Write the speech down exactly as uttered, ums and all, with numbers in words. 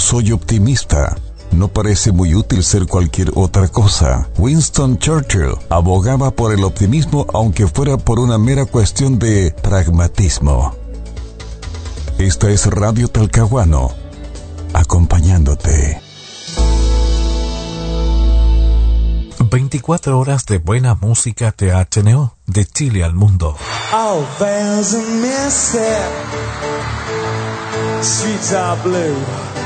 soy optimista. No parece muy útil ser cualquier otra cosa. Winston Churchill abogaba por el optimismo aunque fuera por una mera cuestión de pragmatismo. Esta es Radio Talcahuano, acompañándote. veinticuatro horas de buena música T H N O, de Chile al mundo. Oh, there's a mist, streets are blue.